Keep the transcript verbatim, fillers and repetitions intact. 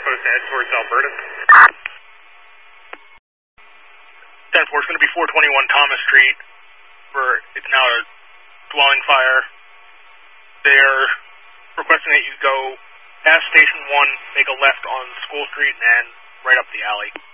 supposed to head towards Alberta. ten four is going to be four twenty-one Thomas Street. For it's now a dwelling fire. They're requesting that you go past Station one, make a left on School Street, and right up the alley.